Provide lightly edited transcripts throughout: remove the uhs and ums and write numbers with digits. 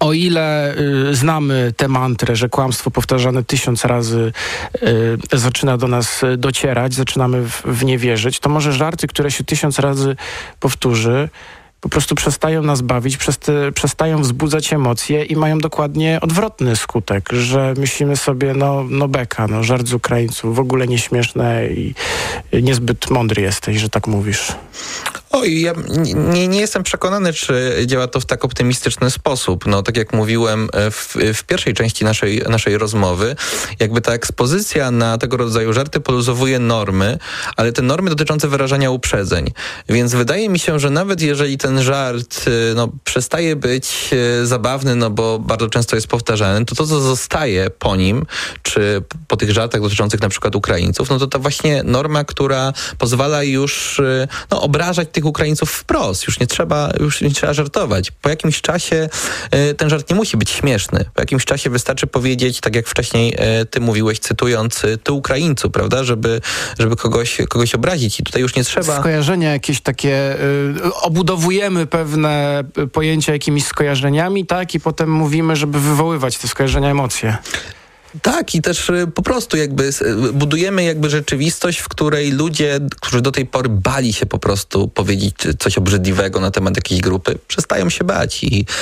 o ile znamy tę mantrę, że kłamstwo powtarzane 1000 razy zaczyna do nas docierać, zaczynamy w nie wierzyć, to może żarty, które się 1000 razy powtórzy, po prostu przestają nas bawić, przestają wzbudzać emocje i mają dokładnie odwrotny skutek, że myślimy sobie, no beka, żart z Ukraińców, w ogóle nieśmieszne i niezbyt mądry jesteś, że tak mówisz. Oj, ja nie jestem przekonany, czy działa to w tak optymistyczny sposób. No, tak jak mówiłem w pierwszej części naszej rozmowy, jakby ta ekspozycja na tego rodzaju żarty poluzowuje normy, ale te normy dotyczące wyrażania uprzedzeń. Więc wydaje mi się, że nawet jeżeli ten żart przestaje być zabawny, bo bardzo często jest powtarzany, to co zostaje po nim, czy po tych żartach dotyczących na przykład Ukraińców, to właśnie norma, która pozwala już obrażać tych Ukraińców wprost. Już nie trzeba żartować. Po jakimś czasie ten żart nie musi być śmieszny. Po jakimś czasie wystarczy powiedzieć, tak jak wcześniej ty mówiłeś, cytując, ty Ukraińcu, prawda? Żeby kogoś obrazić. I tutaj już nie trzeba... Skojarzenia jakieś takie, obudowujemy pewne pojęcia jakimiś skojarzeniami, tak? I potem mówimy, żeby wywoływać te skojarzenia, emocje. Tak, i też po prostu budujemy rzeczywistość, w której ludzie, którzy do tej pory bali się po prostu powiedzieć coś obrzydliwego na temat jakiejś grupy, przestają się bać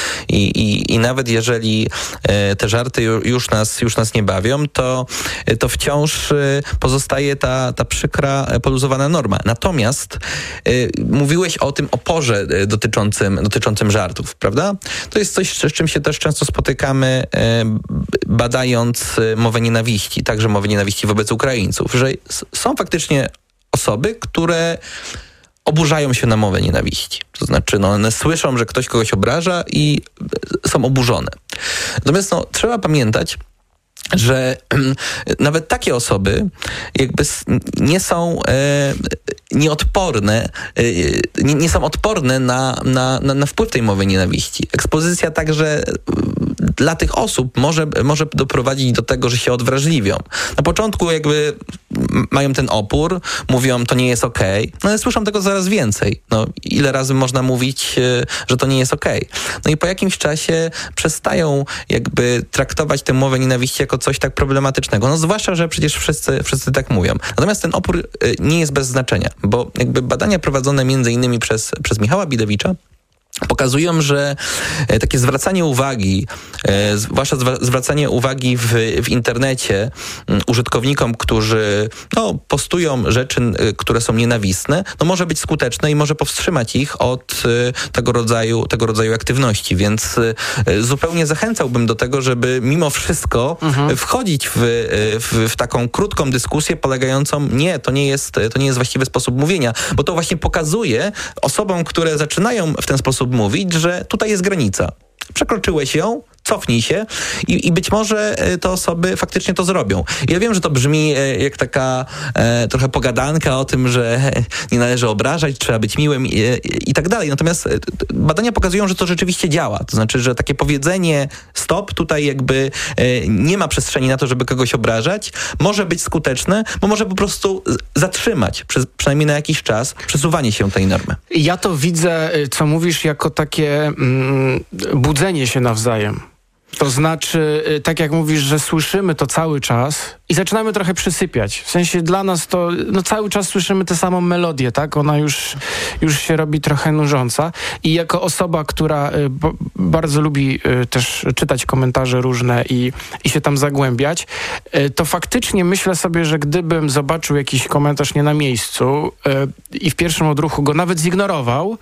i nawet jeżeli te żarty już nas nie bawią, to wciąż pozostaje ta przykra, poluzowana norma. Natomiast mówiłeś o tym oporze dotyczącym żartów, prawda? To jest coś, z czym się też często spotykamy, badając mowę nienawiści, także mowę nienawiści wobec Ukraińców, że są faktycznie osoby, które oburzają się na mowę nienawiści. To znaczy, one słyszą, że ktoś kogoś obraża i są oburzone. Natomiast trzeba pamiętać, że nawet takie osoby nie są nieodporne, nie są odporne na wpływ tej mowy nienawiści. Ekspozycja także dla tych osób może doprowadzić do tego, że się odwrażliwią. Na początku mają ten opór, mówią, to nie jest okej, ale słyszą tego coraz więcej. Ile razy można mówić, że to nie jest okej? I po jakimś czasie przestają traktować tę mowę nienawiści jako coś tak problematycznego. Zwłaszcza, że przecież wszyscy tak mówią. Natomiast ten opór nie jest bez znaczenia, bo badania prowadzone między innymi przez Michała Bidewicza pokazują, że takie zwracanie uwagi, zwłaszcza zwracanie uwagi w internecie użytkownikom, którzy postują rzeczy, które są nienawistne, może być skuteczne i może powstrzymać ich od tego rodzaju aktywności. Więc zupełnie zachęcałbym do tego, żeby mimo wszystko wchodzić w taką krótką dyskusję polegającą, nie, to nie jest właściwy sposób mówienia, bo to właśnie pokazuje osobom, które zaczynają w ten sposób mówić, że tutaj jest granica. Przekroczyłeś ją, cofnij się i być może te osoby faktycznie to zrobią. Ja wiem, że to brzmi jak taka trochę pogadanka o tym, że nie należy obrażać, trzeba być miłym i tak dalej. Natomiast badania pokazują, że to rzeczywiście działa. To znaczy, że takie powiedzenie stop, tutaj nie ma przestrzeni na to, żeby kogoś obrażać, może być skuteczne, bo może po prostu zatrzymać, przynajmniej na jakiś czas, przesuwanie się tej normy. Ja to widzę, co mówisz, jako takie budzenie się nawzajem. To znaczy, tak jak mówisz, że słyszymy to cały czas i zaczynamy trochę przysypiać. W sensie dla nas to cały czas słyszymy tę samą melodię, tak? Ona już się robi trochę nużąca. I jako osoba, która bardzo lubi też czytać komentarze różne i się tam zagłębiać, to faktycznie myślę sobie, że gdybym zobaczył jakiś komentarz nie na miejscu i w pierwszym odruchu go nawet zignorował,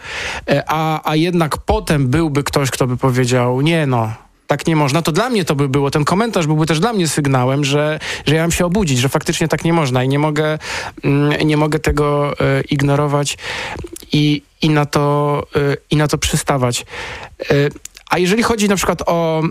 a jednak potem byłby ktoś, kto by powiedział, tak nie można, to dla mnie to by było, ten komentarz byłby też dla mnie sygnałem, że ja mam się obudzić, że faktycznie tak nie można i nie mogę tego ignorować i na to przystawać. A jeżeli chodzi na przykład o...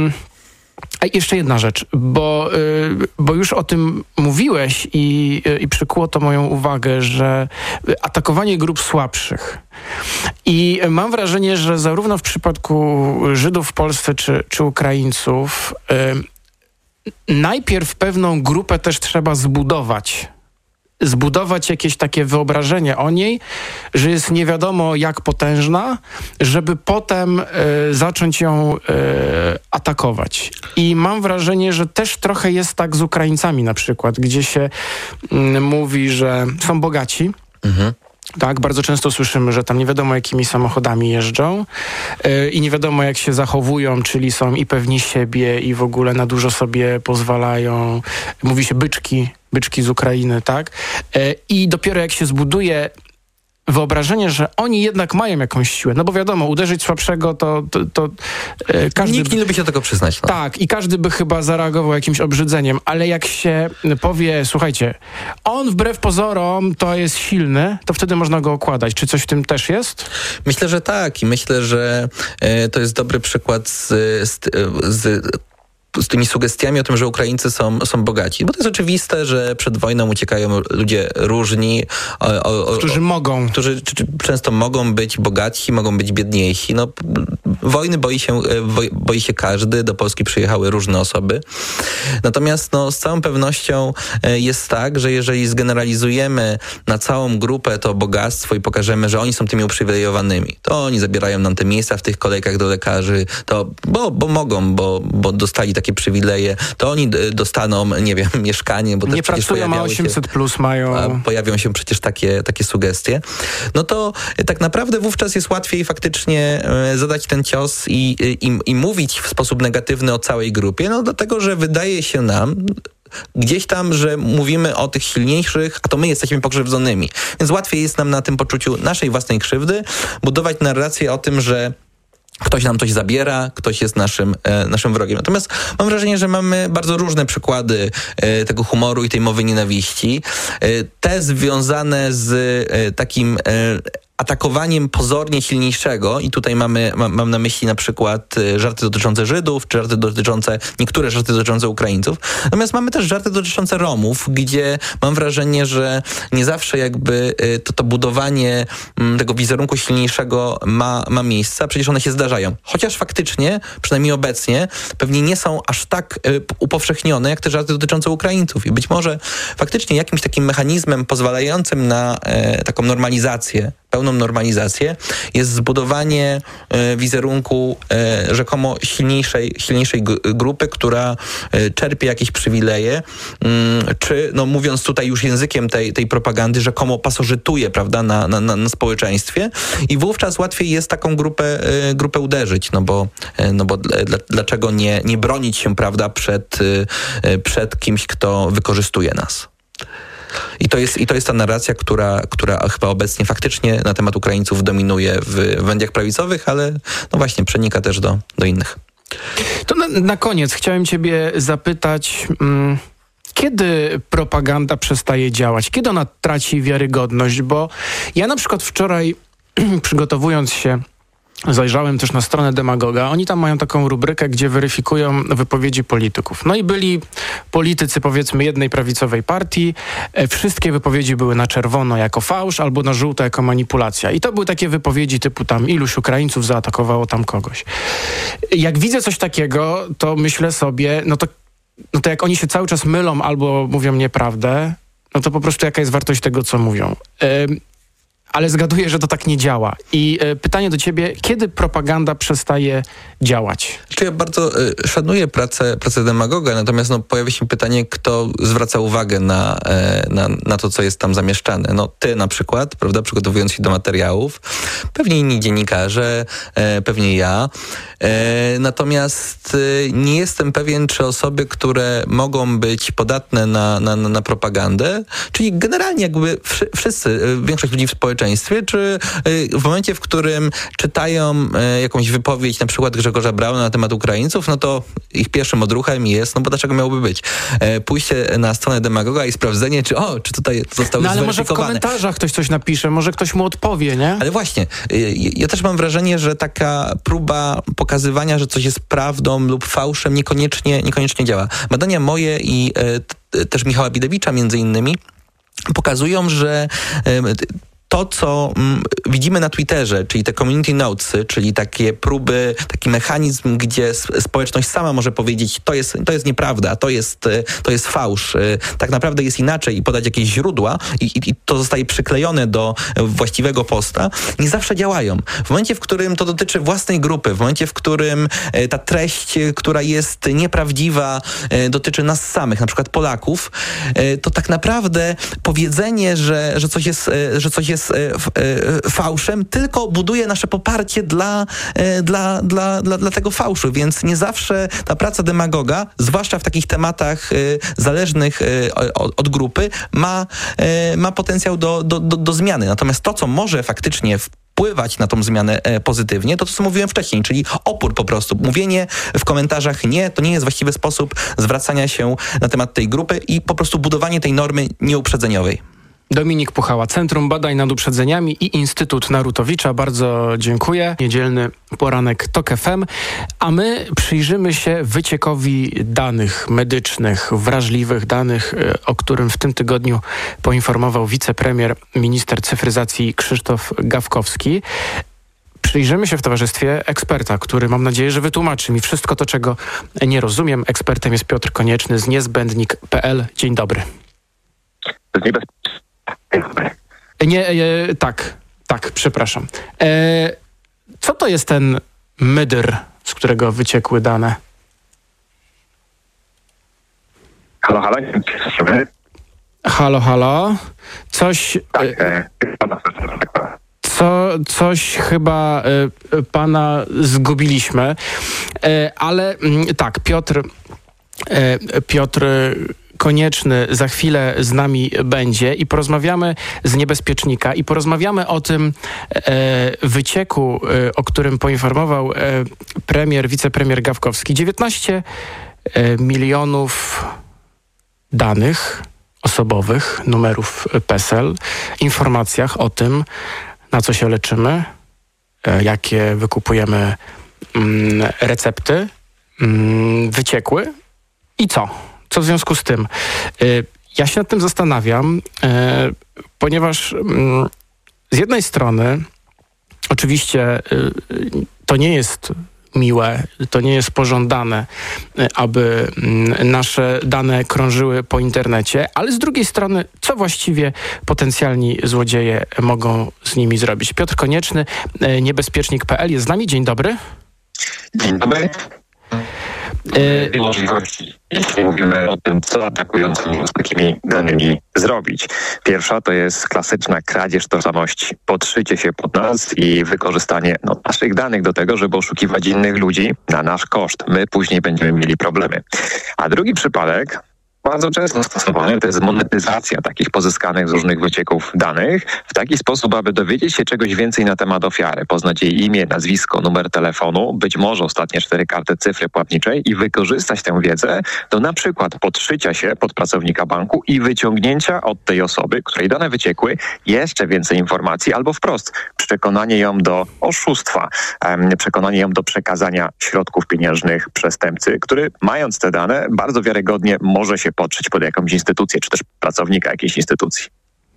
A jeszcze jedna rzecz, bo już o tym mówiłeś i przykuło to moją uwagę, że atakowanie grup słabszych. I mam wrażenie, że zarówno w przypadku Żydów w Polsce czy Ukraińców najpierw pewną grupę też trzeba zbudować, zbudować jakieś takie wyobrażenie o niej, że jest nie wiadomo jak potężna, żeby potem zacząć ją atakować. I mam wrażenie, że też trochę jest tak z Ukraińcami na przykład, gdzie się mówi, że są bogaci. Tak, bardzo często słyszymy, że tam nie wiadomo jakimi samochodami jeżdżą i nie wiadomo jak się zachowują, czyli są i pewni siebie i w ogóle na dużo sobie pozwalają. Mówi się byczki z Ukrainy, tak? I dopiero jak się zbuduje wyobrażenie, że oni jednak mają jakąś siłę. No bo wiadomo, uderzyć słabszego to każdy... Nikt nie lubi się tego przyznać. No. Tak, i każdy by chyba zareagował jakimś obrzydzeniem, ale jak się powie, słuchajcie, on wbrew pozorom to jest silny, to wtedy można go okładać. Czy coś w tym też jest? Myślę, że tak i myślę, że to jest dobry przykład z tymi sugestiami o tym, że Ukraińcy są bogaci. Bo to jest oczywiste, że przed wojną uciekają ludzie różni. Którzy często mogą być bogaci, mogą być biedniejsi. No, wojny boi się każdy. Do Polski przyjechały różne osoby. Natomiast z całą pewnością jest tak, że jeżeli zgeneralizujemy na całą grupę to bogactwo i pokażemy, że oni są tymi uprzywilejowanymi, to oni zabierają nam te miejsca w tych kolejkach do lekarzy, to bo mogą, bo dostali takie przywileje, to oni dostaną, nie wiem, mieszkanie, bo nie pracują, a 800 plus mają. Pojawią się przecież takie sugestie. No to tak naprawdę wówczas jest łatwiej faktycznie zadać ten cios i mówić w sposób negatywny o całej grupie, dlatego, że wydaje się nam gdzieś tam, że mówimy o tych silniejszych, a to my jesteśmy pokrzywdzonymi. Więc łatwiej jest nam na tym poczuciu naszej własnej krzywdy budować narrację o tym, że ktoś nam coś zabiera, ktoś jest naszym wrogiem. Natomiast mam wrażenie, że mamy bardzo różne przykłady tego humoru i tej mowy nienawiści. Te związane z takim atakowaniem pozornie silniejszego i tutaj mam na myśli na przykład żarty dotyczące Żydów, czy niektóre żarty dotyczące Ukraińców. Natomiast mamy też żarty dotyczące Romów, gdzie mam wrażenie, że nie zawsze jakby to budowanie tego wizerunku silniejszego ma miejsce, a przecież one się zdarzają. Chociaż faktycznie, przynajmniej obecnie, pewnie nie są aż tak upowszechnione, jak te żarty dotyczące Ukraińców. I być może faktycznie jakimś takim mechanizmem pozwalającym na taką normalizację, pełną normalizację, jest zbudowanie wizerunku rzekomo silniejszej grupy, która czerpie jakieś przywileje, czy mówiąc tutaj już językiem tej propagandy, rzekomo pasożytuje, prawda, na społeczeństwie i wówczas łatwiej jest taką grupę uderzyć, bo dlaczego nie bronić się, prawda, przed kimś, kto wykorzystuje nas. I to jest ta narracja, która chyba obecnie faktycznie na temat Ukraińców dominuje w mediach prawicowych, ale właśnie przenika też do innych. To na koniec chciałem ciebie zapytać, kiedy propaganda przestaje działać? Kiedy ona traci wiarygodność? Bo ja na przykład wczoraj przygotowując się zajrzałem też na stronę Demagoga. Oni tam mają taką rubrykę, gdzie weryfikują wypowiedzi polityków. No i byli politycy, powiedzmy, jednej prawicowej partii. Wszystkie wypowiedzi były na czerwono jako fałsz albo na żółto jako manipulacja. I to były takie wypowiedzi typu tam iluś Ukraińców zaatakowało tam kogoś. Jak widzę coś takiego, to myślę sobie, no to jak oni się cały czas mylą albo mówią nieprawdę, no to po prostu jaka jest wartość tego, co mówią. Ale zgaduję, że to tak nie działa. I pytanie do ciebie, kiedy propaganda przestaje działać? Ja bardzo szanuję pracę Demagoga, natomiast pojawia się pytanie, kto zwraca uwagę na to, co jest tam zamieszczane. Ty na przykład, prawda, przygotowując się do materiałów, pewnie inni dziennikarze, pewnie ja. Natomiast nie jestem pewien, czy osoby, które mogą być podatne na propagandę, czyli generalnie jakby wszyscy, większość ludzi w społeczeństwie, czy w momencie, w którym czytają jakąś wypowiedź na przykład Grzegorza Brauna na temat Ukraińców, no to ich pierwszym odruchem jest, bo dlaczego miałoby być? Pójście na stronę Demagoga i sprawdzenie, czy tutaj zostało zweryfikowane. Ale może w komentarzach ktoś coś napisze, może ktoś mu odpowie, nie? Ale właśnie, ja też mam wrażenie, że taka próba pokazywania, że coś jest prawdą lub fałszem niekoniecznie działa. Badania moje i też Michała Bidewicza między innymi pokazują, że to, co widzimy na Twitterze, czyli te community notesy, czyli takie próby, taki mechanizm, gdzie społeczność sama może powiedzieć, to jest nieprawda, to jest fałsz, tak naprawdę jest inaczej i podać jakieś źródła i to zostaje przyklejone do właściwego posta, nie zawsze działają. W momencie, w którym to dotyczy własnej grupy, w momencie, w którym ta treść, która jest nieprawdziwa, dotyczy nas samych, na przykład Polaków, to tak naprawdę powiedzenie, że coś jest fałszem, tylko buduje nasze poparcie dla tego fałszu, więc nie zawsze ta praca demagoga, zwłaszcza w takich tematach zależnych od grupy, ma potencjał do zmiany. Natomiast to, co może faktycznie wpływać na tą zmianę pozytywnie, to co mówiłem wcześniej, czyli opór po prostu. Mówienie w komentarzach nie, to nie jest właściwy sposób zwracania się na temat tej grupy i po prostu budowanie tej normy nieuprzedzeniowej. Dominik Puchała, Centrum Badań nad Uprzedzeniami i Instytut Narutowicza. Bardzo dziękuję. Niedzielny poranek TOK FM. A my przyjrzymy się wyciekowi danych medycznych, wrażliwych danych, o którym w tym tygodniu poinformował wicepremier, minister cyfryzacji Krzysztof Gawkowski. Przyjrzymy się w towarzystwie eksperta, który mam nadzieję, że wytłumaczy mi wszystko to, czego nie rozumiem. Ekspertem jest Piotr Konieczny z niezbędnik.pl. Dzień dobry. Tak, przepraszam. Co to jest ten MYDR, z którego wyciekły dane? Halo. Coś... Coś chyba pana zgubiliśmy, ale tak, Piotr Konieczny za chwilę z nami będzie i porozmawiamy z niebezpiecznika i porozmawiamy o tym wycieku, o którym poinformował wicepremier Gawkowski. 19 milionów danych osobowych, numerów PESEL, informacjach o tym, na co się leczymy, jakie wykupujemy recepty, wyciekły i co? Co w związku z tym? Ja się nad tym zastanawiam, ponieważ z jednej strony oczywiście to nie jest miłe, to nie jest pożądane, aby nasze dane krążyły po internecie, ale z drugiej strony, co właściwie potencjalni złodzieje mogą z nimi zrobić? Piotr Konieczny, niebezpiecznik.pl jest z nami. Dzień dobry. Dzień dobry. Możliwości, jeśli mówimy o tym, co atakujący z takimi danymi zrobić. Pierwsza to jest klasyczna kradzież tożsamości, podszycie się pod nas i wykorzystanie naszych danych do tego, żeby oszukiwać innych ludzi na nasz koszt. My później będziemy mieli problemy. A drugi przypadek, bardzo często stosowany, to jest monetyzacja takich pozyskanych z różnych wycieków danych w taki sposób, aby dowiedzieć się czegoś więcej na temat ofiary, poznać jej imię, nazwisko, numer telefonu, być może ostatnie 4 karty cyfry płatniczej i wykorzystać tę wiedzę do na przykład podszycia się pod pracownika banku i wyciągnięcia od tej osoby, której dane wyciekły, jeszcze więcej informacji albo wprost przekonanie ją do oszustwa, przekonanie ją do przekazania środków pieniężnych przestępcy, który mając te dane bardzo wiarygodnie może się podszyć pod jakąś instytucję, czy też pracownika jakiejś instytucji.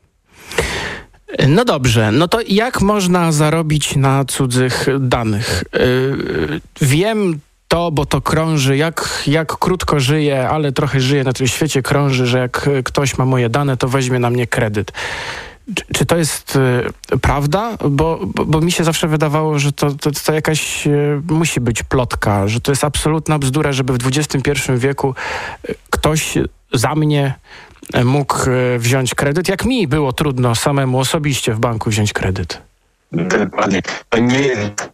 No dobrze, no to jak można zarobić na cudzych danych? Wiem to, bo to krąży, jak krótko żyję, ale trochę żyję na tym świecie, krąży, że jak ktoś ma moje dane, to weźmie na mnie kredyt. Czy to jest prawda? Bo mi się zawsze wydawało, że to jakaś musi być plotka, że to jest absolutna bzdura, żeby w XXI wieku ktoś za mnie mógł wziąć kredyt. Jak mi było trudno samemu osobiście w banku wziąć kredyt. Dokładnie. To nie jest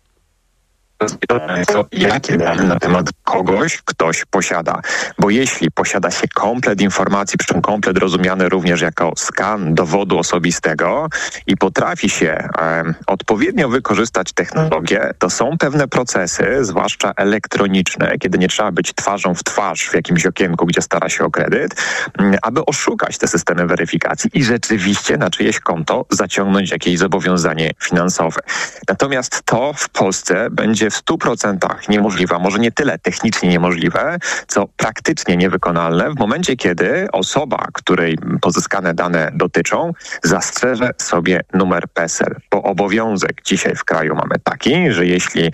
to, jakie dane na temat kogoś ktoś posiada. Bo jeśli posiada się komplet informacji, przy czym komplet rozumiany również jako skan dowodu osobistego i potrafi się odpowiednio wykorzystać technologię, to są pewne procesy, zwłaszcza elektroniczne, kiedy nie trzeba być twarzą w twarz w jakimś okienku, gdzie stara się o kredyt, aby oszukać te systemy weryfikacji i rzeczywiście na czyjeś konto zaciągnąć jakieś zobowiązanie finansowe. Natomiast to w Polsce będzie w 100% niemożliwe, może nie tyle technicznie, technicznie niemożliwe, co praktycznie niewykonalne w momencie, kiedy osoba, której pozyskane dane dotyczą, zastrzeże sobie numer PESEL. Bo obowiązek dzisiaj w kraju mamy taki, że jeśli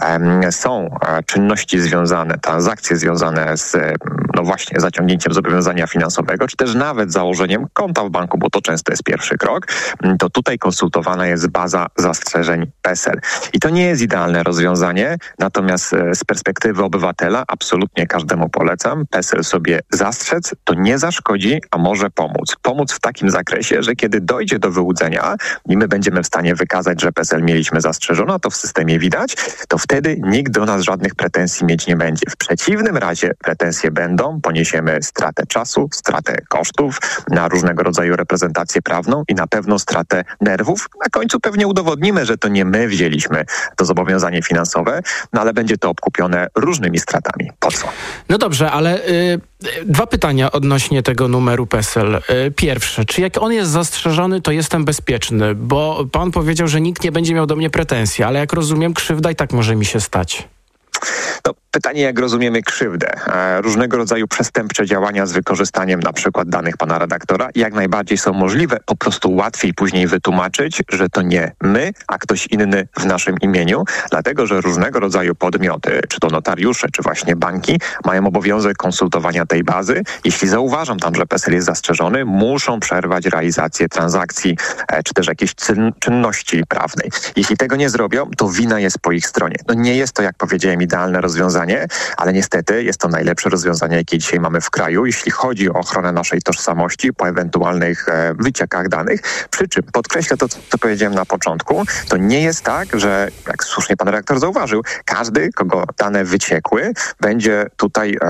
są czynności związane, transakcje związane z właśnie zaciągnięciem zobowiązania finansowego, czy też nawet założeniem konta w banku, bo to często jest pierwszy krok, to tutaj konsultowana jest baza zastrzeżeń PESEL. I to nie jest idealne rozwiązanie, natomiast z perspektywy obywatela absolutnie każdemu polecam. PESEL sobie zastrzec, to nie zaszkodzi, a może pomóc. Pomóc w takim zakresie, że kiedy dojdzie do wyłudzenia i my będziemy w stanie wykazać, że PESEL mieliśmy zastrzeżone, a to w systemie widać, to wtedy nikt do nas żadnych pretensji mieć nie będzie. W przeciwnym razie pretensje będą, poniesiemy stratę czasu, stratę kosztów na różnego rodzaju reprezentację prawną i na pewno stratę nerwów. Na końcu pewnie udowodnimy, że to nie my wzięliśmy to zobowiązanie finansowe, no ale będzie to obkupione różnymi stratami. Po co? No dobrze, ale dwa pytania odnośnie tego numeru PESEL. Pierwsze, czy jak on jest zastrzeżony, to jestem bezpieczny? Bo pan powiedział, że nikt nie będzie miał do mnie pretensji, ale jak rozumiem, krzywda i tak może mi się stać. To pytanie, jak rozumiemy krzywdę. Różnego rodzaju przestępcze działania z wykorzystaniem na przykład danych pana redaktora jak najbardziej są możliwe. Po prostu łatwiej później wytłumaczyć, że to nie my, a ktoś inny w naszym imieniu, dlatego że różnego rodzaju podmioty, czy to notariusze, czy właśnie banki, mają obowiązek konsultowania tej bazy. Jeśli zauważą tam, że PESEL jest zastrzeżony, muszą przerwać realizację transakcji, czy też jakiejś czynności prawnej. Jeśli tego nie zrobią, to wina jest po ich stronie. No nie jest to, jak powiedziałem, idealne rozwiązanie, ale niestety jest to najlepsze rozwiązanie, jakie dzisiaj mamy w kraju, jeśli chodzi o ochronę naszej tożsamości po ewentualnych wyciekach danych. Przy czym podkreślę to, co powiedziałem na początku, to nie jest tak, że, jak słusznie pan redaktor zauważył, każdy, kogo dane wyciekły, będzie tutaj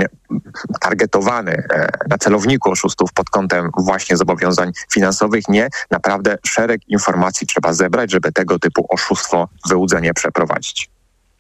targetowany na celowniku oszustów pod kątem właśnie zobowiązań finansowych. Nie, naprawdę szereg informacji trzeba zebrać, żeby tego typu oszustwo, wyłudzenie przeprowadzić.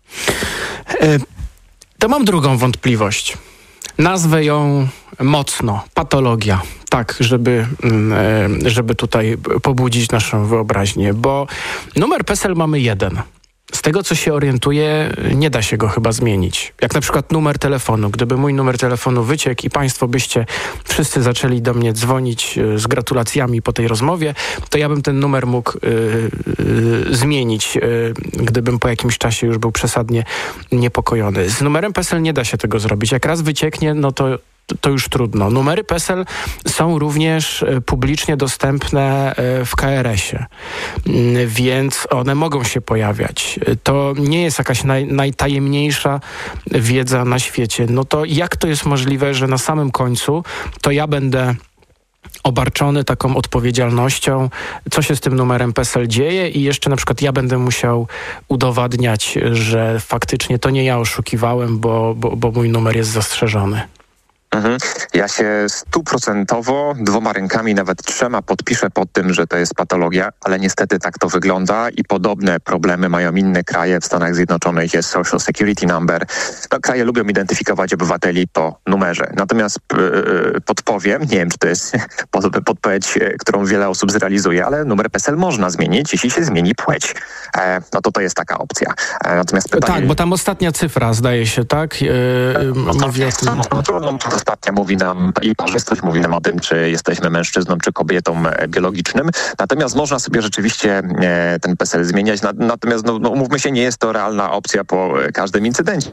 To mam drugą wątpliwość. Nazwę ją mocno. Patologia. Tak, żeby tutaj pobudzić naszą wyobraźnię, bo numer PESEL mamy jeden. Z tego, co się orientuję, nie da się go chyba zmienić. Jak na przykład numer telefonu. Gdyby mój numer telefonu wyciekł i państwo byście wszyscy zaczęli do mnie dzwonić z gratulacjami po tej rozmowie, to ja bym ten numer mógł zmienić, gdybym po jakimś czasie już był przesadnie niepokojony. Z numerem PESEL nie da się tego zrobić. Jak raz wycieknie, no to już trudno. Numery PESEL są również publicznie dostępne w KRS-ie, więc one mogą się pojawiać. To nie jest jakaś najtajemniejsza wiedza na świecie. No to jak to jest możliwe, że na samym końcu to ja będę obarczony taką odpowiedzialnością, co się z tym numerem PESEL dzieje i jeszcze na przykład ja będę musiał udowadniać, że faktycznie to nie ja oszukiwałem, bo mój numer jest zastrzeżony. Ja się 100% 2 rękami, nawet 3 podpiszę pod tym, że to jest patologia, ale niestety tak to wygląda i podobne problemy mają inne kraje. W Stanach Zjednoczonych jest Social Security Number. No, kraje lubią identyfikować obywateli po numerze. Natomiast podpowiem, nie wiem, czy to jest podpowiedź, którą wiele osób zrealizuje, ale numer PESEL można zmienić, jeśli się zmieni płeć. No to jest taka opcja. Natomiast pytanie... Tak, bo tam ostatnia cyfra, zdaje się, tak? Mówi o tym. Ostatnia mówi nam i parzystość mówi nam o tym, czy jesteśmy mężczyzną, czy kobietą biologicznym. Natomiast można sobie rzeczywiście ten PESEL zmieniać. Natomiast umówmy się, nie jest to realna opcja po każdym incydencie.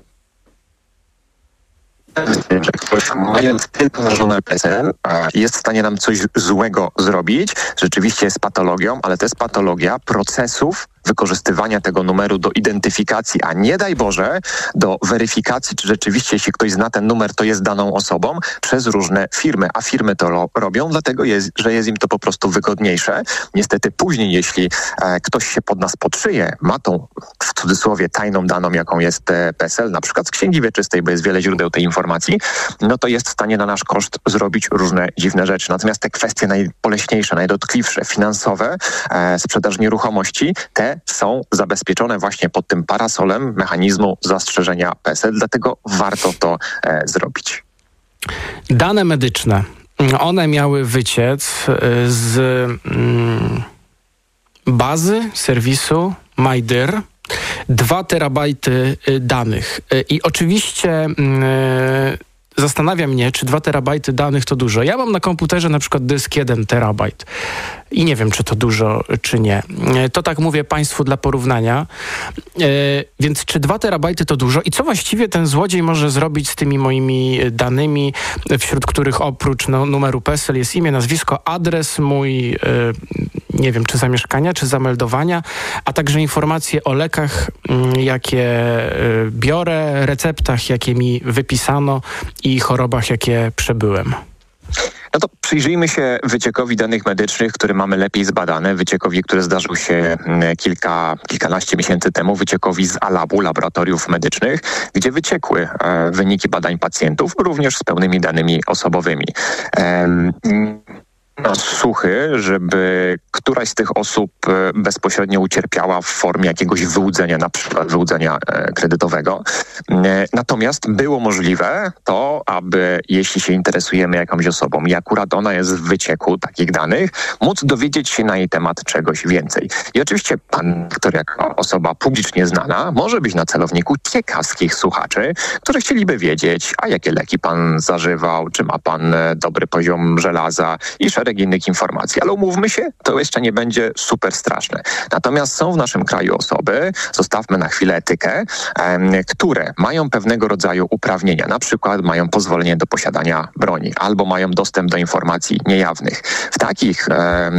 Że ktoś, mając tylko zażone PESEL, jest w stanie nam coś złego zrobić. Rzeczywiście jest patologią, ale to jest patologia procesów wykorzystywania tego numeru do identyfikacji, a nie daj Boże do weryfikacji, czy rzeczywiście, jeśli ktoś zna ten numer, to jest daną osobą przez różne firmy, a firmy to robią, dlatego że jest im to po prostu wygodniejsze. Niestety później, jeśli ktoś się pod nas podszyje, ma tą, w cudzysłowie, tajną daną, jaką jest PESEL, na przykład z księgi wieczystej, bo jest wiele źródeł tej informacji, no to jest w stanie na nasz koszt zrobić różne dziwne rzeczy. Natomiast te kwestie najboleśniejsze, najdotkliwsze, finansowe, sprzedaż nieruchomości, te są zabezpieczone właśnie pod tym parasolem mechanizmu zastrzeżenia PESEL, dlatego warto to zrobić. Dane medyczne, one miały wyciec z bazy serwisu MyDir. 2 terabajty danych. I oczywiście zastanawia mnie, czy 2 terabajty danych to dużo. Ja mam na komputerze na przykład dysk 1 terabajt i nie wiem, czy to dużo, czy nie. To tak mówię Państwu dla porównania. Więc czy 2 terabajty to dużo? I co właściwie ten złodziej może zrobić z tymi moimi danymi, wśród których oprócz numeru PESEL jest imię, nazwisko, adres mój, nie wiem, czy zamieszkania, czy zameldowania, a także informacje o lekach, jakie biorę, receptach, jakie mi wypisano i chorobach, jakie przebyłem. No to przyjrzyjmy się wyciekowi danych medycznych, który mamy lepiej zbadane. Wyciekowi, który zdarzył się kilkanaście miesięcy temu. Wyciekowi z ALAB-u, laboratoriów medycznych, gdzie wyciekły wyniki badań pacjentów, również z pełnymi danymi osobowymi. Suchy, żeby któraś z tych osób bezpośrednio ucierpiała w formie jakiegoś wyłudzenia, na przykład wyłudzenia kredytowego. Natomiast było możliwe to, aby jeśli się interesujemy jakąś osobą i akurat ona jest w wycieku takich danych, móc dowiedzieć się na jej temat czegoś więcej. I oczywiście pan, który jako osoba publicznie znana, może być na celowniku ciekawskich słuchaczy, którzy chcieliby wiedzieć, a jakie leki pan zażywał, czy ma pan dobry poziom żelaza i szereg innych informacji. Ale umówmy się, to jeszcze nie będzie super straszne. Natomiast są w naszym kraju osoby, zostawmy na chwilę etykę, które mają pewnego rodzaju uprawnienia. Na przykład mają pozwolenie do posiadania broni albo mają dostęp do informacji niejawnych. W takich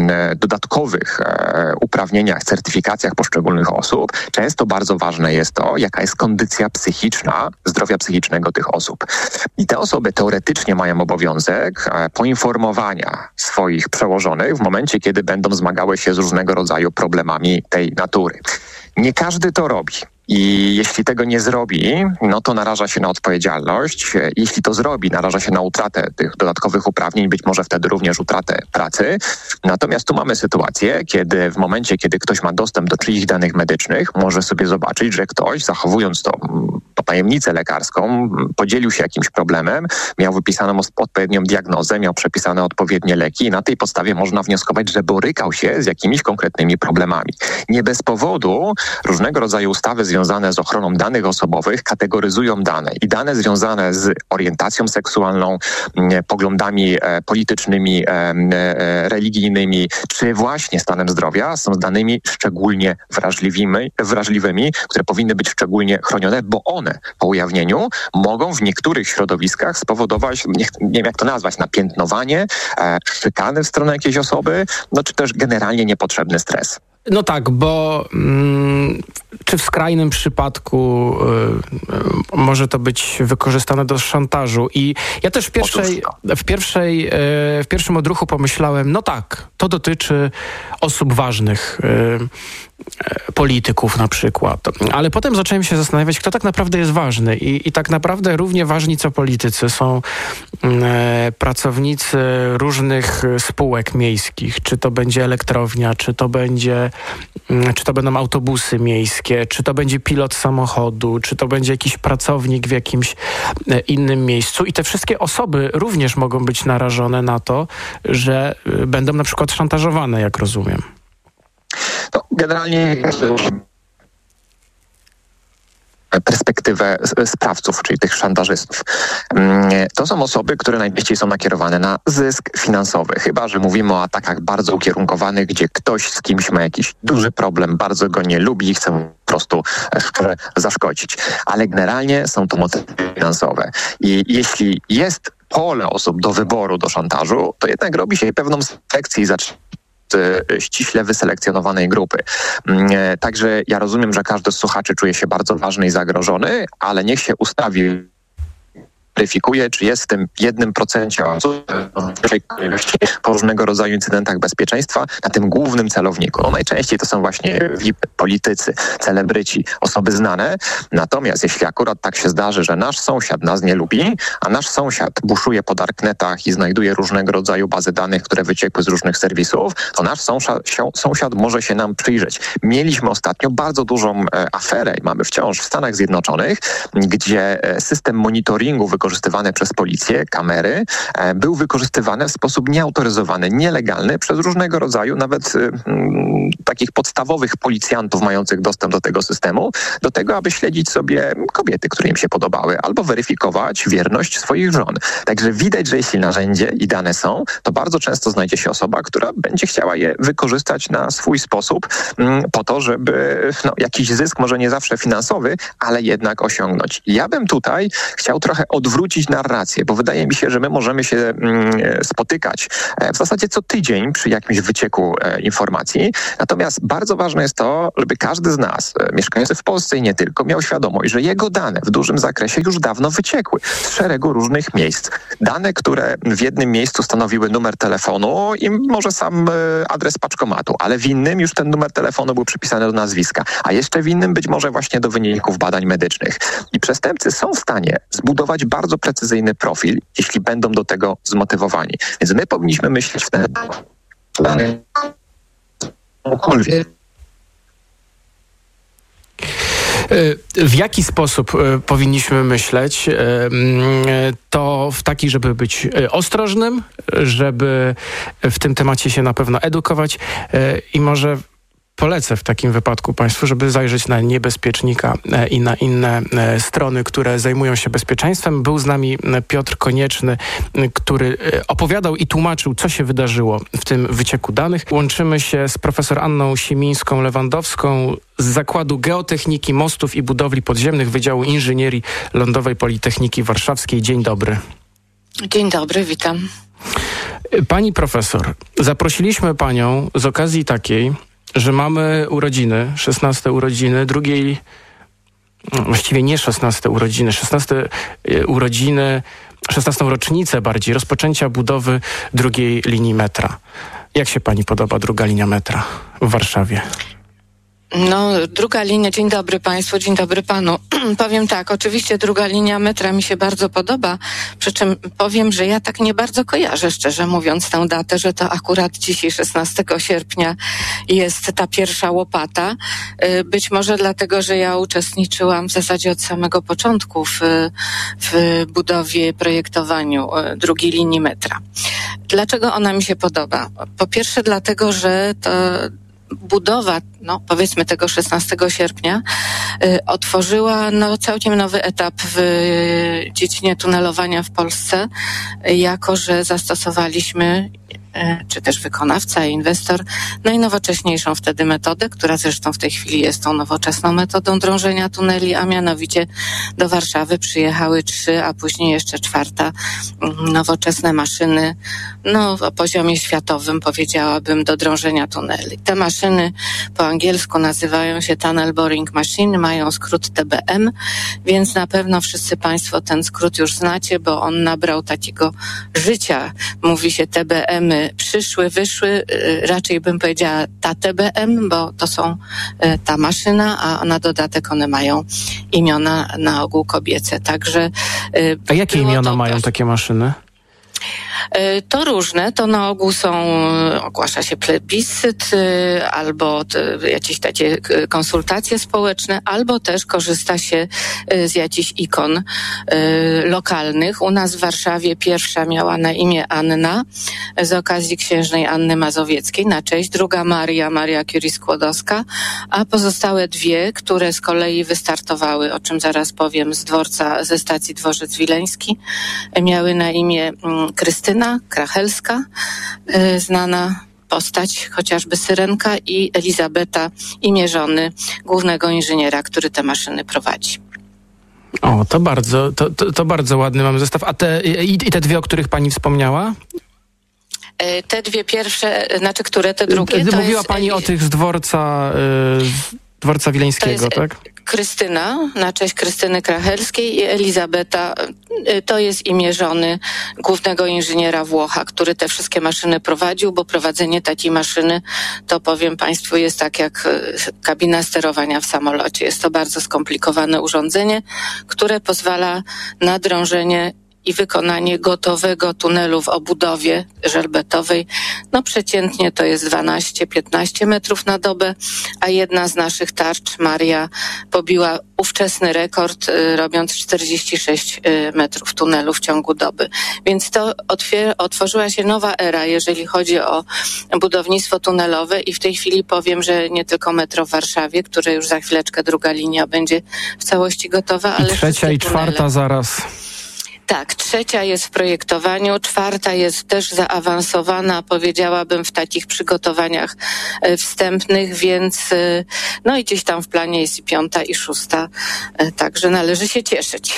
dodatkowych uprawnieniach, certyfikacjach poszczególnych osób często bardzo ważne jest to, jaka jest kondycja psychiczna, zdrowia psychicznego tych osób. I te osoby teoretycznie mają obowiązek poinformowania swoich przełożonych w momencie, kiedy będą zmagały się z różnego rodzaju problemami tej natury. Nie każdy to robi. I jeśli tego nie zrobi, no to naraża się na odpowiedzialność. Jeśli to zrobi, naraża się na utratę tych dodatkowych uprawnień, być może wtedy również utratę pracy. Natomiast tu mamy sytuację, kiedy w momencie, kiedy ktoś ma dostęp do czyichś danych medycznych, może sobie zobaczyć, że ktoś, zachowując to tajemnicę lekarską, podzielił się jakimś problemem, miał wypisaną odpowiednią diagnozę, miał przepisane odpowiednie leki i na tej podstawie można wnioskować, że borykał się z jakimiś konkretnymi problemami. Nie bez powodu różnego rodzaju ustawy związane z ochroną danych osobowych kategoryzują dane i dane związane z orientacją seksualną, poglądami politycznymi, religijnymi, czy właśnie stanem zdrowia są danymi szczególnie wrażliwymi, które powinny być szczególnie chronione, bo one po ujawnieniu mogą w niektórych środowiskach spowodować, nie wiem jak to nazwać, napiętnowanie, szykany w stronę jakiejś osoby, no czy też generalnie niepotrzebny stres. No tak, bo czy w skrajnym przypadku może to być wykorzystane do szantażu. I ja też w pierwszym odruchu pomyślałem, no tak, to dotyczy osób ważnych, polityków na przykład. Ale potem zacząłem się zastanawiać, kto tak naprawdę jest ważny. I tak naprawdę równie ważni co politycy są pracownicy różnych spółek miejskich. Czy to będzie elektrownia, czy to będą autobusy miejskie, czy to będzie pilot samochodu, czy to będzie jakiś pracownik w jakimś innym miejscu. I te wszystkie osoby również mogą być narażone na to, że będą na przykład szantażowane, jak rozumiem. No, generalnie perspektywę sprawców, czyli tych szantażystów. To są osoby, które najczęściej są nakierowane na zysk finansowy, chyba że mówimy o atakach bardzo ukierunkowanych, gdzie ktoś z kimś ma jakiś duży problem, bardzo go nie lubi i chce mu po prostu szczerze zaszkodzić. Ale generalnie są to motywy finansowe. I jeśli jest pole osób do wyboru, do szantażu, to jednak robi się pewną selekcję i ściśle wyselekcjonowanej grupy. Także ja rozumiem, że każdy z słuchaczy czuje się bardzo ważny i zagrożony, ale niech się ustawi, weryfikuje, czy jest w tym 1% osób po różnego rodzaju incydentach bezpieczeństwa na tym głównym celowniku. No, najczęściej to są właśnie politycy, celebryci, osoby znane. Natomiast jeśli akurat tak się zdarzy, że nasz sąsiad nas nie lubi, a nasz sąsiad buszuje po darknetach i znajduje różnego rodzaju bazy danych, które wyciekły z różnych serwisów, to nasz sąsiad może się nam przyjrzeć. Mieliśmy ostatnio bardzo dużą aferę i mamy wciąż w Stanach Zjednoczonych, gdzie system monitoringu wykorzystany wykorzystywane przez policję, kamery, był wykorzystywany w sposób nieautoryzowany, nielegalny przez różnego rodzaju, nawet takich podstawowych policjantów mających dostęp do tego systemu, do tego, aby śledzić sobie kobiety, które im się podobały, albo weryfikować wierność swoich żon. Także widać, że jeśli narzędzie i dane są, to bardzo często znajdzie się osoba, która będzie chciała je wykorzystać na swój sposób po to, żeby jakiś zysk, może nie zawsze finansowy, ale jednak osiągnąć. Ja bym tutaj chciał trochę odwrócić narrację, bo wydaje mi się, że my możemy się spotykać w zasadzie co tydzień przy jakimś wycieku informacji. Natomiast bardzo ważne jest to, żeby każdy z nas, mieszkający w Polsce i nie tylko, miał świadomość, że jego dane w dużym zakresie już dawno wyciekły z szeregu różnych miejsc. Dane, które w jednym miejscu stanowiły numer telefonu i może sam adres paczkomatu, ale w innym już ten numer telefonu był przypisany do nazwiska, a jeszcze w innym być może właśnie do wyników badań medycznych. I przestępcy są w stanie zbudować bardzo precyzyjny profil, jeśli będą do tego zmotywowani. Więc my powinniśmy myśleć w ten W jaki sposób powinniśmy myśleć? To w taki, żeby być ostrożnym, żeby w tym temacie się na pewno edukować i może polecę w takim wypadku Państwu, żeby zajrzeć na Niebezpiecznika i na inne strony, które zajmują się bezpieczeństwem. Był z nami Piotr Konieczny, który opowiadał i tłumaczył, co się wydarzyło w tym wycieku danych. Łączymy się z profesor Anną Siemińską-Lewandowską z Zakładu Geotechniki, Mostów i Budowli Podziemnych Wydziału Inżynierii Lądowej Politechniki Warszawskiej. Dzień dobry. Dzień dobry, witam. Pani profesor, zaprosiliśmy panią z okazji takiej, że mamy urodziny, 16 urodziny, właściwie nie 16 urodziny, 16 rocznicę bardziej, rozpoczęcia budowy drugiej linii metra. Jak się pani podoba druga linia metra w Warszawie? Druga linia, dzień dobry Państwu, dzień dobry Panu. Powiem tak, oczywiście druga linia metra mi się bardzo podoba, przy czym powiem, że ja tak nie bardzo kojarzę, szczerze mówiąc, tę datę, że to akurat dzisiaj, 16 sierpnia, jest ta pierwsza łopata. Być może dlatego, że ja uczestniczyłam w zasadzie od samego początku w budowie, projektowaniu drugiej linii metra. Dlaczego ona mi się podoba? Po pierwsze dlatego, że to budowa, powiedzmy tego 16 sierpnia, otworzyła całkiem nowy etap w dziedzinie tunelowania w Polsce, jako że zastosowaliśmy, czy też wykonawca i inwestor, najnowocześniejszą wtedy metodę, która zresztą w tej chwili jest tą nowoczesną metodą drążenia tuneli, a mianowicie do Warszawy przyjechały 3, a później jeszcze 4 nowoczesne maszyny, o poziomie światowym, powiedziałabym, do drążenia tuneli. Te maszyny po angielsku nazywają się Tunnel Boring Machine, mają skrót TBM, więc na pewno wszyscy Państwo ten skrót już znacie, bo on nabrał takiego życia. Mówi się TBM-y przyszły, wyszły, raczej bym powiedziała ta TBM, bo to są ta maszyna, a na dodatek one mają imiona na ogół kobiece. Także a jakie imiona mają takie maszyny? To różne, to na ogół ogłasza się plebiscyt, albo jakieś takie konsultacje społeczne, albo też korzysta się z jakichś ikon lokalnych. U nas w Warszawie pierwsza miała na imię Anna, z okazji księżnej Anny Mazowieckiej, na cześć, druga Maria Curie-Skłodowska, a pozostałe 2, które z kolei wystartowały, o czym zaraz powiem, ze stacji Dworzec Wileński, miały na imię Krystyna Krachelska, znana postać, chociażby Syrenka, i Elizabeta, imię żony głównego inżyniera, który te maszyny prowadzi. O, to bardzo ładny mamy zestaw. A te 2, o których pani wspomniała? Te 2 pierwsze, które te drugie? Mówiła pani o tych z Dworca Wileńskiego, tak? Krystyna, na cześć Krystyny Krachelskiej, i Elizabeta, to jest imię żony głównego inżyniera Włocha, który te wszystkie maszyny prowadził, bo prowadzenie takiej maszyny, to powiem Państwu, jest tak jak kabina sterowania w samolocie. Jest to bardzo skomplikowane urządzenie, które pozwala na drążenie i wykonanie gotowego tunelu w obudowie żelbetowej, no przeciętnie to jest 12-15 metrów na dobę, a jedna z naszych tarcz, Maria, pobiła ówczesny rekord, robiąc 46 metrów tunelu w ciągu doby. Więc to otworzyła się nowa era, jeżeli chodzi o budownictwo tunelowe i w tej chwili powiem, że nie tylko metro w Warszawie, które już za chwileczkę druga linia będzie w całości gotowa, ale trzecia i czwarta zaraz. Tak, trzecia jest w projektowaniu, czwarta jest też zaawansowana, powiedziałabym, w takich przygotowaniach wstępnych, więc no i gdzieś tam w planie jest i piąta i szósta, także należy się cieszyć.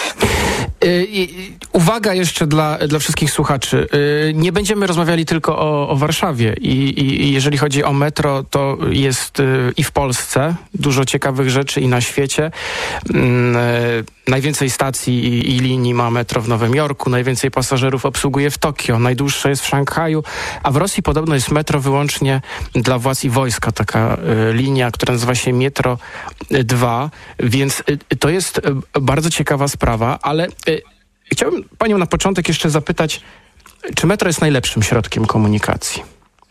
Uwaga jeszcze dla wszystkich słuchaczy. Nie będziemy rozmawiali tylko o Warszawie i jeżeli chodzi o metro, to jest i w Polsce dużo ciekawych rzeczy i na świecie. Najwięcej stacji i linii ma metro w Nowym Jorku, najwięcej pasażerów obsługuje w Tokio, najdłuższe jest w Szanghaju, a w Rosji podobno jest metro wyłącznie dla władz i wojska, taka linia, która nazywa się Metro 2, więc to jest bardzo ciekawa sprawa, ale chciałbym panią na początek jeszcze zapytać, czy metro jest najlepszym środkiem komunikacji?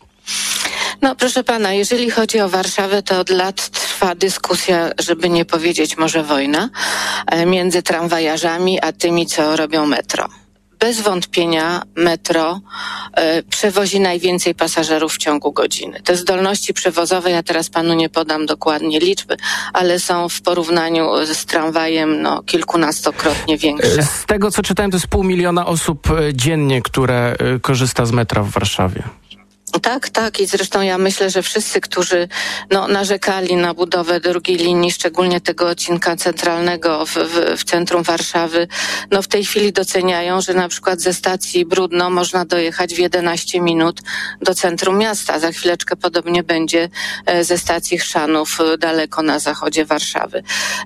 No proszę pana, jeżeli chodzi o Warszawę, to od lat trwa dyskusja, żeby nie powiedzieć może wojna, między tramwajarzami a tymi, co robią metro. Bez wątpienia metro przewozi najwięcej pasażerów w ciągu godziny. Te zdolności przewozowe, ja teraz panu nie podam dokładnie liczby, ale są w porównaniu z tramwajem kilkunastokrotnie większe. Z tego, co czytałem, to jest 500 000 osób dziennie, które korzysta z metra w Warszawie. Tak i zresztą ja myślę, że wszyscy, którzy narzekali na budowę drugiej linii, szczególnie tego odcinka centralnego w centrum Warszawy, w tej chwili doceniają, że na przykład ze stacji Bródno można dojechać w 11 minut do centrum miasta. Za chwileczkę podobnie będzie ze stacji Chrzanów daleko na zachodzie Warszawy.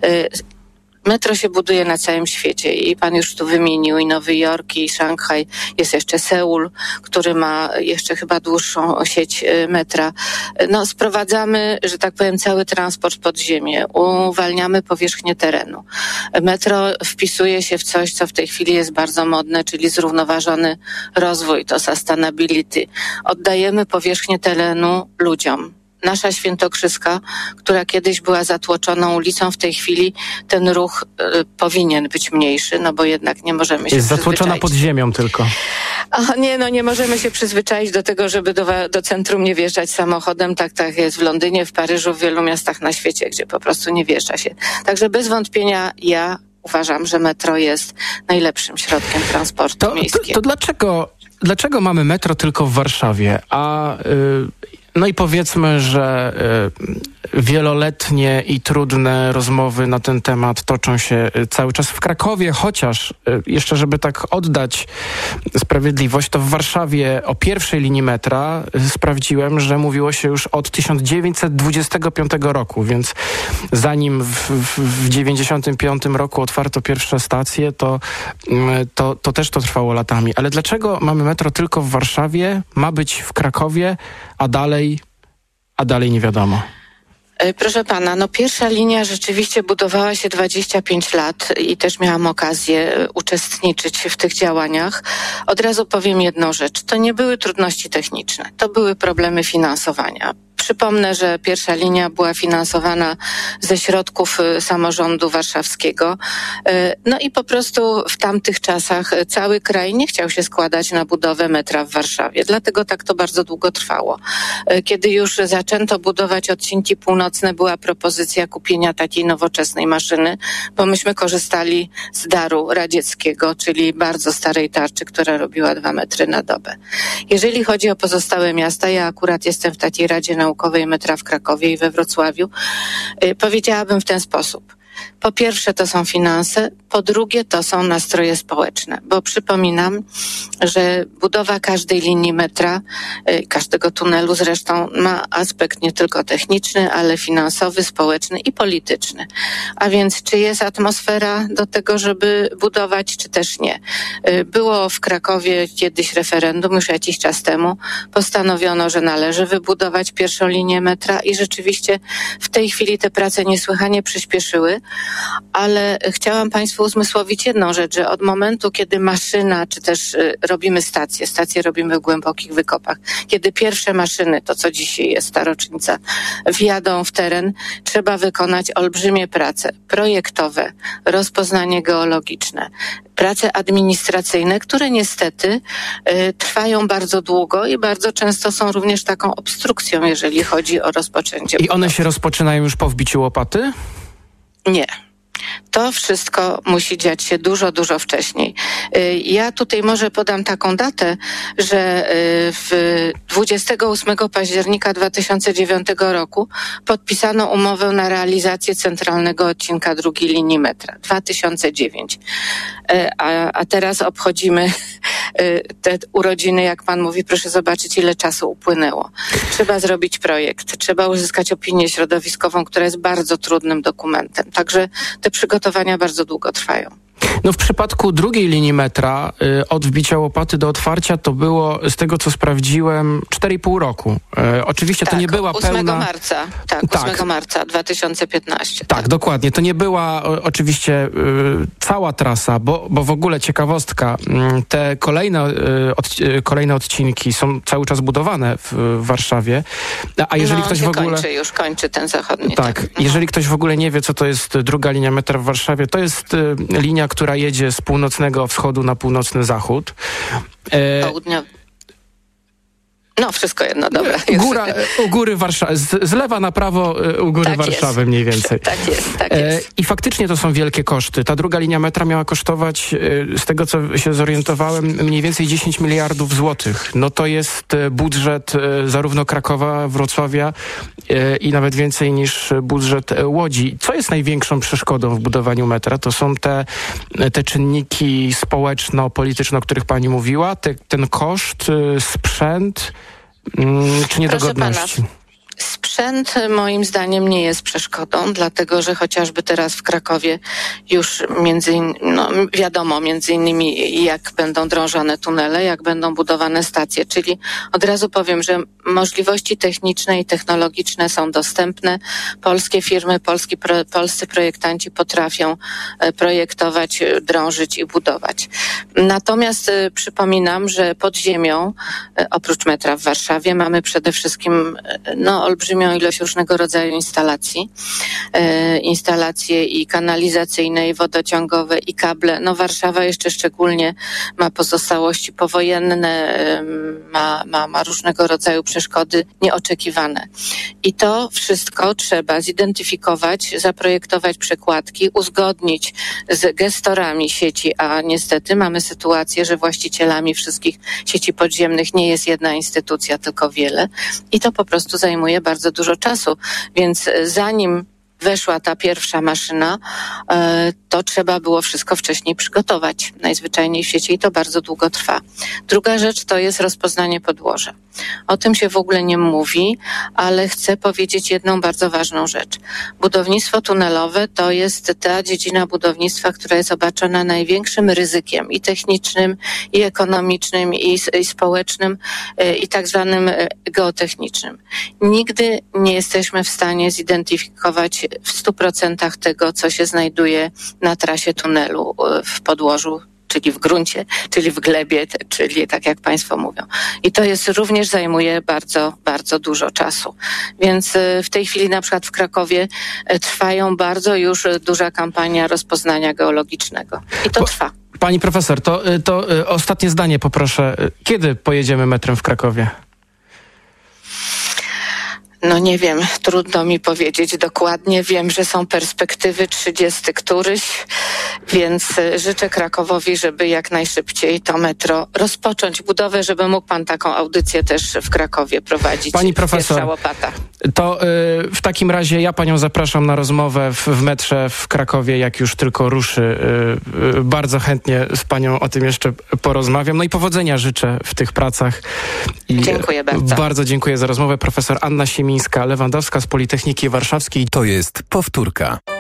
Metro się buduje na całym świecie i pan już tu wymienił i Nowy Jork, i Szanghaj, jest jeszcze Seul, który ma jeszcze chyba dłuższą sieć metra. Sprowadzamy, że tak powiem, cały transport pod ziemię, uwalniamy powierzchnię terenu. Metro wpisuje się w coś, co w tej chwili jest bardzo modne, czyli zrównoważony rozwój, to sustainability. Oddajemy powierzchnię terenu ludziom. Nasza Świętokrzyska, która kiedyś była zatłoczoną ulicą, w tej chwili ten ruch powinien być mniejszy, bo jednak nie możemy się jest zatłoczona pod ziemią tylko. Nie możemy się przyzwyczaić do tego, żeby do centrum nie wjeżdżać samochodem. Tak jest w Londynie, w Paryżu, w wielu miastach na świecie, gdzie po prostu nie wjeżdża się. Także bez wątpienia ja uważam, że metro jest najlepszym środkiem transportu miejskiego. To dlaczego mamy metro tylko w Warszawie, no i powiedzmy, że wieloletnie i trudne rozmowy na ten temat toczą się cały czas w Krakowie, chociaż jeszcze, żeby tak oddać sprawiedliwość, to w Warszawie o pierwszej linii metra sprawdziłem, że mówiło się już od 1925 roku, więc zanim w 1995 roku otwarto pierwsze stacje, to też to trwało latami. Ale dlaczego mamy metro tylko w Warszawie, ma być w Krakowie, a dalej nie wiadomo? Proszę pana, pierwsza linia rzeczywiście budowała się 25 lat i też miałam okazję uczestniczyć w tych działaniach. Od razu powiem jedną rzecz. To nie były trudności techniczne, to były problemy finansowania. Przypomnę, że pierwsza linia była finansowana ze środków samorządu warszawskiego. I po prostu w tamtych czasach cały kraj nie chciał się składać na budowę metra w Warszawie. Dlatego tak to bardzo długo trwało. Kiedy już zaczęto budować odcinki północne, była propozycja kupienia takiej nowoczesnej maszyny, bo myśmy korzystali z daru radzieckiego, czyli bardzo starej tarczy, która robiła 2 metry na dobę. Jeżeli chodzi o pozostałe miasta, ja akurat jestem w takiej Radzie Naukowej metra w Krakowie i we Wrocławiu, powiedziałabym w ten sposób. Po pierwsze to są finanse, po drugie to są nastroje społeczne, bo przypominam, że budowa każdej linii metra, każdego tunelu zresztą ma aspekt nie tylko techniczny, ale finansowy, społeczny i polityczny. A więc czy jest atmosfera do tego, żeby budować, czy też nie. Było w Krakowie kiedyś referendum, już jakiś czas temu, postanowiono, że należy wybudować pierwszą linię metra i rzeczywiście w tej chwili te prace niesłychanie przyspieszyły. ale chciałam Państwu uzmysłowić jedną rzecz, że od momentu, kiedy maszyna, czy też robimy stacje robimy w głębokich wykopach, kiedy pierwsze maszyny, to co dzisiaj jest ta rocznica, wjadą w teren, trzeba wykonać olbrzymie prace projektowe, rozpoznanie geologiczne, prace administracyjne, które niestety trwają bardzo długo i bardzo często są również taką obstrukcją, jeżeli chodzi o rozpoczęcie budowy. I one się rozpoczynają już po wbiciu łopaty? Nie. To wszystko musi dziać się dużo, dużo wcześniej. Ja tutaj może podam taką datę, że 28 października 2009 roku podpisano umowę na realizację centralnego odcinka drugiej linii metra. 2009. A teraz obchodzimy te urodziny, jak pan mówi, proszę zobaczyć, ile czasu upłynęło. Trzeba zrobić projekt, trzeba uzyskać opinię środowiskową, która jest bardzo trudnym dokumentem. Także te przygotowania bardzo długo trwają. No w przypadku drugiej linii metra od wbicia łopaty do otwarcia to było, z tego co sprawdziłem, 4,5 roku. Oczywiście to nie była 8 marca. Tak, 8 marca 2015. Tak, dokładnie. To nie była oczywiście cała trasa, bo w ogóle ciekawostka, te kolejne odcinki są cały czas budowane w Warszawie, a jeżeli ktoś w ogóle... kończy ten zachodni. Tak, jeżeli ktoś w ogóle nie wie, co to jest druga linia metra w Warszawie, to jest linia, która jedzie z północnego wschodu na północny zachód. Południa. No, wszystko jedno, dobra. U góry Warszawy, z lewa na prawo u góry tak Warszawy jest. Mniej więcej. Tak jest. I faktycznie to są wielkie koszty. Ta druga linia metra miała kosztować, z tego co się zorientowałem, mniej więcej 10 miliardów złotych. No to jest budżet zarówno Krakowa, Wrocławia i nawet więcej niż budżet Łodzi. Co jest największą przeszkodą w budowaniu metra? To są te czynniki społeczno-polityczne, o których pani mówiła, ten koszt, sprzęt, czy niedogodności? Sprzęt moim zdaniem nie jest przeszkodą, dlatego że chociażby teraz w Krakowie już wiadomo między innymi jak będą drążone tunele, jak będą budowane stacje, czyli od razu powiem, że możliwości techniczne i technologiczne są dostępne. Polskie firmy, polscy projektanci potrafią projektować, drążyć i budować. Natomiast przypominam, że pod ziemią, oprócz metra w Warszawie, mamy przede wszystkim olbrzymią ilość różnego rodzaju instalacje i kanalizacyjne, i wodociągowe, i kable. Warszawa jeszcze szczególnie ma pozostałości powojenne, ma różnego rodzaju przeszkody nieoczekiwane. I to wszystko trzeba zidentyfikować, zaprojektować przekładki, uzgodnić z gestorami sieci, a niestety mamy sytuację, że właścicielami wszystkich sieci podziemnych nie jest jedna instytucja, tylko wiele. I to po prostu zajmuje bardzo dużo czasu, więc zanim weszła ta pierwsza maszyna, to trzeba było wszystko wcześniej przygotować. Najzwyczajniej w świecie i to bardzo długo trwa. Druga rzecz to jest rozpoznanie podłoża. O tym się w ogóle nie mówi, ale chcę powiedzieć jedną bardzo ważną rzecz. Budownictwo tunelowe to jest ta dziedzina budownictwa, która jest obarczona największym ryzykiem i technicznym, i ekonomicznym, i społecznym, i tak zwanym geotechnicznym. Nigdy nie jesteśmy w stanie zidentyfikować w 100% tego, co się znajduje na trasie tunelu w podłożu, czyli w gruncie, czyli w glebie, czyli tak jak państwo mówią. I to również zajmuje bardzo, bardzo dużo czasu. Więc w tej chwili na przykład w Krakowie trwają bardzo już duża kampania rozpoznania geologicznego. I to trwa. Pani profesor, to ostatnie zdanie poproszę. Kiedy pojedziemy metrem w Krakowie? Nie wiem, trudno mi powiedzieć dokładnie. Wiem, że są perspektywy 30 któryś, więc życzę Krakowowi, żeby jak najszybciej to metro rozpocząć budowę, żeby mógł pan taką audycję też w Krakowie prowadzić. Pani profesor, to w takim razie ja panią zapraszam na rozmowę w metrze w Krakowie, jak już tylko ruszy. Bardzo chętnie z panią o tym jeszcze porozmawiam. I powodzenia życzę w tych pracach. Dziękuję bardzo. Bardzo dziękuję za rozmowę. Profesor Anna Siemińska-Lewandowska z Politechniki Warszawskiej. To jest powtórka.